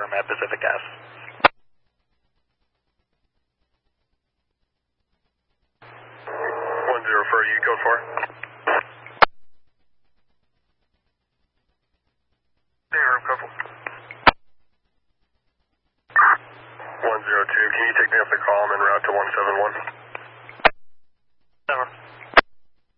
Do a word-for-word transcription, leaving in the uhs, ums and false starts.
confirm at Pacific Gas. one zero for you, code four. Zero, code four. one zero two, can you take me off the column and route to one seven one?